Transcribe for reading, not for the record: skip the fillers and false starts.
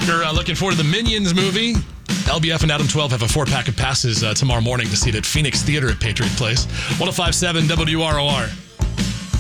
You're looking forward to the Minions movie. LBF and Adam 12 have a 4-pack of passes tomorrow morning to see it at Phoenix Theater at Patriot Place. 105.7 WROR.